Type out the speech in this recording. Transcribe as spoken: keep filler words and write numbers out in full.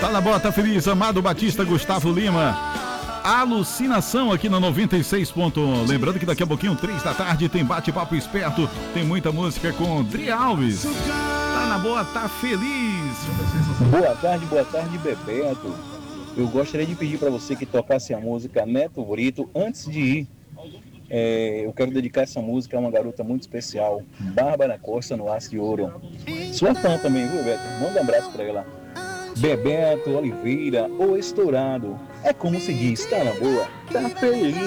Tá na boa, tá feliz. Amado Batista, Gustavo Lima. Alucinação aqui na noventa e seis ponto um. Lembrando que daqui a pouquinho, três da tarde, tem bate-papo esperto. Tem muita música com Dri Alves. Tá na boa, tá feliz. Boa tarde, boa tarde, Bebeto. Eu gostaria de pedir para você que tocasse a música Neto Brito antes de ir. É, eu quero dedicar essa música a uma garota muito especial, Bárbara Costa, no Aço de Ouro. Sua fã também, viu, Beto? Manda um abraço para ela. Bebeto Oliveira, o estourado. É como se diz, tá na boa, tá feliz.